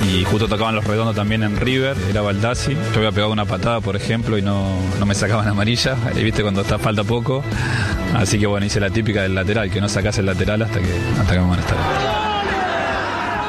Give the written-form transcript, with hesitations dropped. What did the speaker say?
y justo tocaban los redondos también en River, era Baldassi. Yo había pegado una patada, por ejemplo, y no me sacaban amarilla, viste cuando falta poco. Así que bueno, hice la típica del lateral, que no sacás el lateral hasta que me amonestaron.